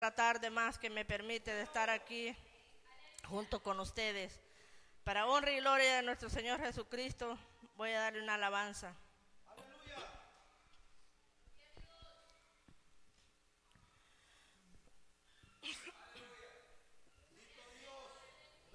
la tarde más que me permite de estar aquí junto con ustedes. Para honra y gloria de nuestro Señor Jesucristo, voy a darle una alabanza.